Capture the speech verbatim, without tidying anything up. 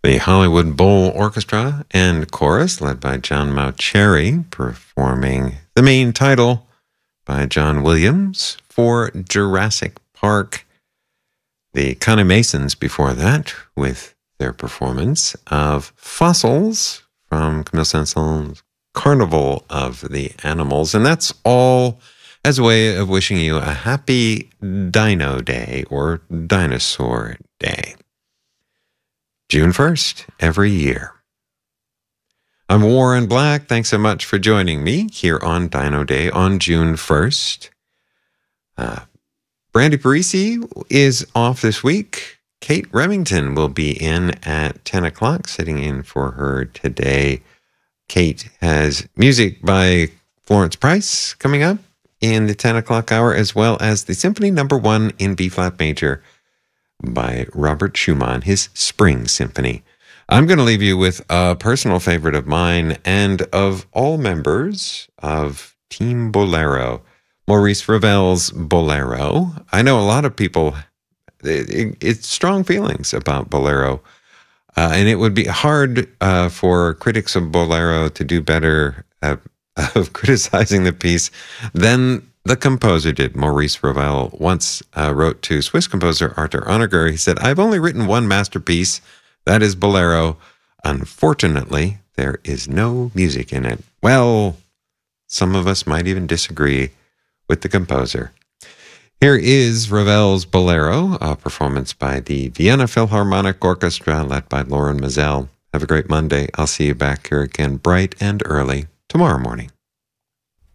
The Hollywood Bowl Orchestra and Chorus, led by John Mauceri, performing the main title by John Williams for Jurassic Park. The Connie Masons before that, with their performance of Fossils from Camille Saint-Saëns's Carnival of the Animals. And that's all as a way of wishing you a happy Dino Day or Dinosaur Day. June first, every year. I'm Warren Black. Thanks so much for joining me here on Dino Day on June first. Uh, Brandy Parisi is off this week. Kate Remington will be in at ten o'clock, sitting in for her today. Kate has music by Florence Price coming up in the ten o'clock hour, as well as the Symphony Number One in B-flat major by Robert Schumann, his Spring Symphony. I'm going to leave you with a personal favorite of mine and of all members of Team Bolero, Maurice Ravel's Bolero. I know a lot of people, it, it, it's strong feelings about Bolero, uh, and it would be hard uh, for critics of Bolero to do better uh, of criticizing the piece than the composer did. Maurice Ravel once uh, wrote to Swiss composer Arthur Honegger. He said, "I've only written one masterpiece, that is Bolero. Unfortunately, there is no music in it." Well, some of us might even disagree with the composer. Here is Ravel's Bolero, a performance by the Vienna Philharmonic Orchestra, led by Lauren Mazel. Have a great Monday. I'll see you back here again bright and early tomorrow morning.